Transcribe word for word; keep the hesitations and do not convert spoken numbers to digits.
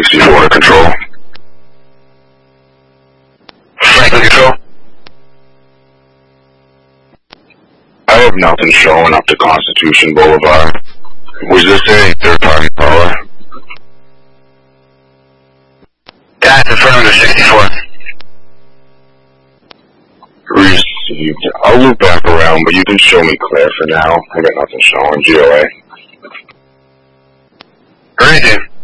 Receive order control. Franklin Control. I have nothing showing up to Constitution Boulevard. Was this a third-party caller? That's in front of the sixty-four. Received. I'll loop back around, but you can show me clear for now. I got nothing showing. G O A. Great, dude.